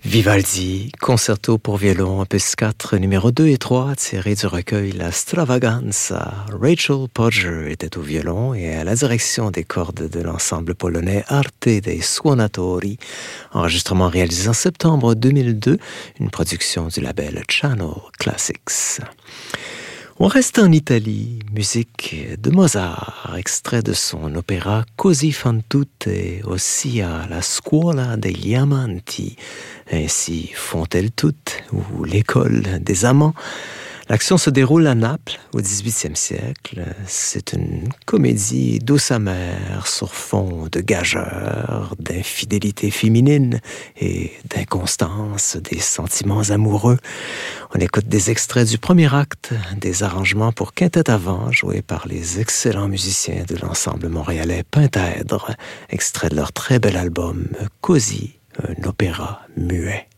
Vivaldi, concerto pour violon, opus 4, numéro 2 et 3, tiré du recueil La Stravaganza. Rachel Podger était au violon et à la direction des cordes de l'ensemble polonais Arte dei Suonatori, enregistrement réalisé en septembre 2002, une production du label Channel Classics. On reste en Italie, musique de Mozart, extrait de son opéra Così fan tutte, ossia la scuola degli amanti, ainsi font-elles toutes, ou l'école des amants. L'action se déroule à Naples au XVIIIe siècle. C'est une comédie douce amère sur fond de gageure, d'infidélité féminine et d'inconstance des sentiments amoureux. On écoute des extraits du premier acte, des arrangements pour quintette à vent joués par les excellents musiciens de l'ensemble montréalais Pentaèdre, extrait de leur très bel album Così, un opéra muet.